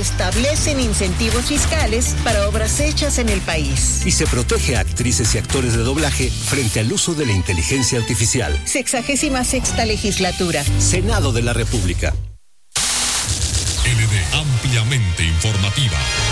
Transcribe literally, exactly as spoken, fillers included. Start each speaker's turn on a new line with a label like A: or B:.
A: establecen incentivos fiscales para obras hechas en el país.
B: Y se protege a actrices y actores de doblaje frente al uso de la inteligencia artificial.
A: Sexagésima sexta legislatura.
B: Senado de la República.
C: L D, ampliamente informativa.